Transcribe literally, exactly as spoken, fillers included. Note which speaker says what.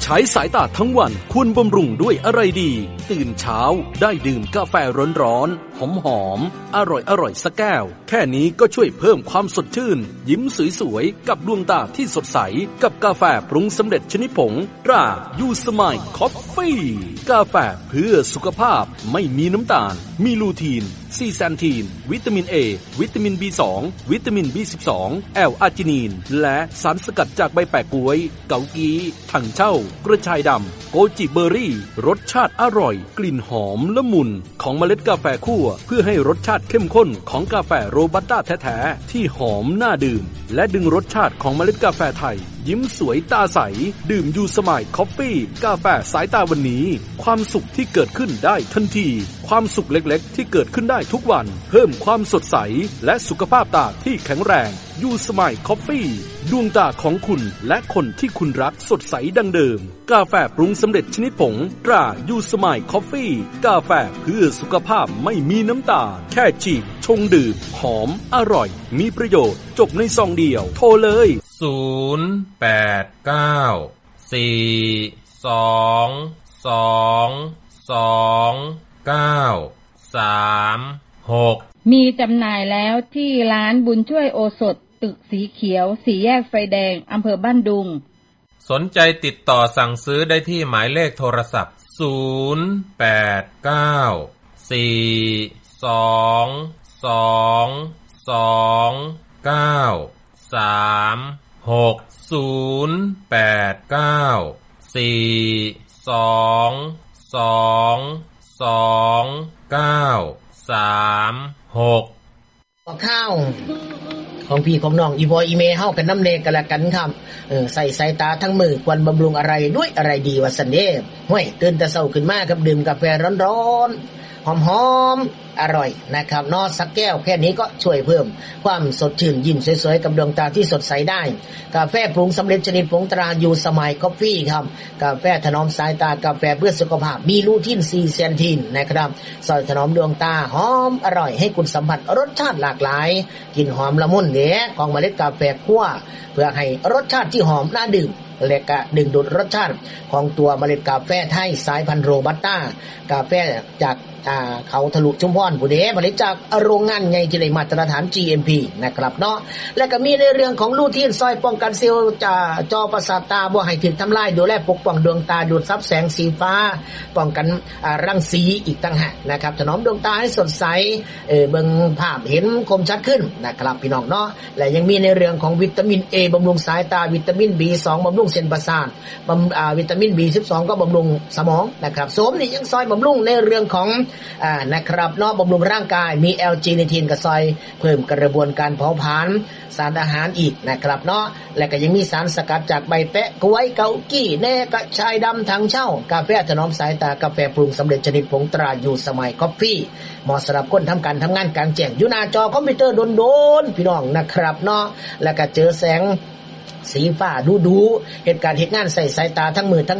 Speaker 1: ช้สายตาทั้งวันควรบำรุงด้วยอะไรดีตื่นเช้าได้ดื่มกาแฟร้อนๆหอมๆอร่อยๆสักแก้วแค่นี้ก็ช่วยเพิ่มความสดชื่นยิ้มสวยๆกับดวงตาที่สดใสกับกาแฟปรุงสำเร็จชนิดผงตรายูสมายคอฟฟี่กาแฟเพื่อสุขภาพไม่มีน้ำตาลมีลูทีนซีแซนทีนวิตามิน A วิตามิน บี สอง วิตามิน บี สิบสอง แอลอาร์จินีนและสารสกัดจากใบแปะก๊วยเกากีถังเช่ากระชายดำโกจิเบอร์รี่รสชาติอร่อยกลิ่นหอมละมุนของเมล็ดกาแฟคั่วเพื่อให้รสชาติเข้มข้นของกาแฟโรบัสต้าแท้ๆที่หอมน่าดื่มและดึงรสชาติของเมล็ดกาแฟไทยยิ้มสวยตาใสดื่มยูสมายคอฟฟี่กาแฟสายตาวันนี้ความสุขที่เกิดขึ้นได้ทันทีความสุขเล็กๆที่เกิดขึ้นได้ทุกวันเพิ่มความสดใสและสุขภาพตาที่แข็งแรงยูสมายคอฟฟี่ดวงตาของคุณและคนที่คุณรักสดใสดังเดิมกาแฟปรุงสำเร็จชนิดผงตรายูสมายคอฟฟี่กาแฟเพื่อสุขภาพไม่มีน้ำตาลแค่ฉีกชงดื่มหอมอร่อยมีประโยชน์จบในซองเดียวโทรเลย
Speaker 2: ศูนย์ แปด เก้า สี่ สอง สอง สอง เก้า สาม หก
Speaker 3: มีจำหน่ายแล้วที่ร้านบุญช่วยโอสถตึกสีเขียวสี่แยกไฟแดงอำเภอบ้านดุง
Speaker 2: สนใจติดต่อสั่งซื้อได้ที่หมายเลขโทรศัพท์ศูนย์ แปด เก้า สี่ สอง สอง สอง เก้า สาม หก ศูนย์ แปด เก้า สี่ สอง สอง สอง เก้า สาม หก
Speaker 4: ข้าวของพี่ของน้องอีบอยอีเมเฮากันน้ำเนกันละกันครับเออใส่สายตาทั้งมือควรบำรุงอะไรด้วยอะไรดีวะสันเด้ห้วยตื่นแต่เช้าขึ้นมากับดื่มกาแฟร้อนๆหอมๆอร่อยนะครับนอสักแก้วแค่นี้ก็ช่วยเพิ่มความสดชื่นยิ้มสวยๆกับดวงตาที่สดใสได้กาแฟปรุงสำเร็จชนิดผงตรายูสมายคอฟฟี่ครับกาแฟถนอมสายตากาแฟเพื่อสุขภาพมีลูทีนซีแซนทีนนะครับสอดถนอมดวงตาหอมอร่อยให้คุณสัมผัสรสชาติหลากหลายกลิ่นหอมละมุนเด้ของเมล็ดกาแฟคั่วเพื่อให้รสชาติที่หอมน่าดื่มและก็ดึงดูดรสชาติของตัวเมล็ดกาแฟไทยสายพันธุ์โรบัสต้ากาแฟจากอ่าเขาทะลุชุมพรผู้เด้ผลิตจากโรงงานใหญ่ที่ได้มาตรฐาน จี เอ็ม พี นะครับเนาะและก็มีในเรื่องของลูทีนซอยป้องกันเซลล์จอประสาทตาบ่ให้ถูกทำลายดูแลปกป้องดวงตาดูดซับแสงสีฟ้าป้องกันอ่ารังสีอีกต่างหากนะครับถนอมดวงตาให้สดใสเอ่อเบิ่งภาพเห็นคมชัดขึ้นนะครับพี่น้องเนาะและยังมีในเรื่องของวิตามิน A บำรุงสายตาวิตามิน บี สอง บำรุงเส้นประสาทบำอ่าวิตามิน บี สิบสอง ก็บำรุงสมองนะครับโสมนี่ยังซอยบำรุงในเรื่องของอ่านะครับเนาะบำรุงร่างกายมี แอล จี นิทินกับซอยเพิ่มกระบวนการเผาผลาญสารอาหารอีกนะครับเนาะและก็ยังมีสารสกัดจากใบแปะก๊วยเกากี้แหน่กระชายดำถังเช่ากาแฟถนอมสายตากาแฟปรุงสำเร็จชนิดผงตรายูสมายคอฟฟี่เหมาะสำหรับคนทำการทำงานกลางแจ้งอยู่หน้าจอคอมพิวเตอร์โดนๆพี่น้องนะครับเนาะแล้วก็เจอแสงสีฟ้าดูๆเหตุการณ์เหตุงานใส่สายตาทั้งมือทั้ง